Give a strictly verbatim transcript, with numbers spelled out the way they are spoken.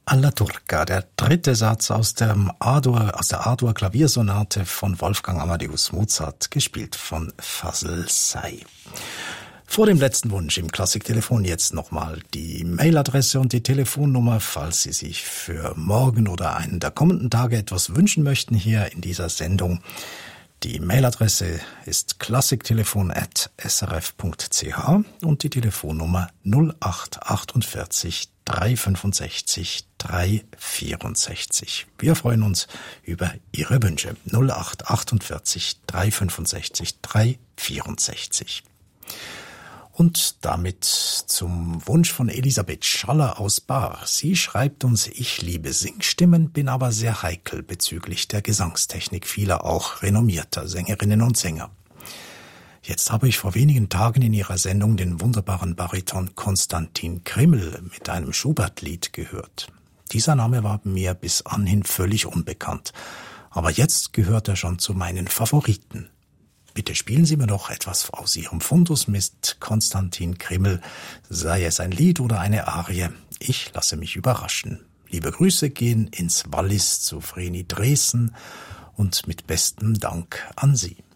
alla turca, der dritte Satz aus, dem A-Dur, aus der A-Dur-Klaviersonate von Wolfgang Amadeus Mozart, gespielt von Fazl Say. Vor dem letzten Wunsch im Klassiktelefon jetzt nochmal die Mailadresse und die Telefonnummer, falls Sie sich für morgen oder einen der kommenden Tage etwas wünschen möchten hier in dieser Sendung. Die Mailadresse ist klassiktelefon at s r f punkt c h und die Telefonnummer null acht achtundvierzig drei fünfundsechzig drei vierundsechzig. Wir freuen uns über Ihre Wünsche. null acht achtundvierzig drei fünfundsechzig drei vierundsechzig. Und damit zum Wunsch von Elisabeth Schaller aus Baar. Sie schreibt uns: Ich liebe Singstimmen, bin aber sehr heikel bezüglich der Gesangstechnik vieler auch renommierter Sängerinnen und Sänger. Jetzt habe ich vor wenigen Tagen in ihrer Sendung den wunderbaren Bariton Konstantin Krimmel mit einem Schubert-Lied gehört. Dieser Name war mir bis anhin völlig unbekannt, aber jetzt gehört er schon zu meinen Favoriten. Bitte spielen Sie mir doch etwas aus Ihrem Fundus mit Konstantin Krimmel, sei es ein Lied oder eine Arie. Ich lasse mich überraschen. Liebe Grüße gehen ins Wallis zu Vreni Dresen und mit bestem Dank an Sie.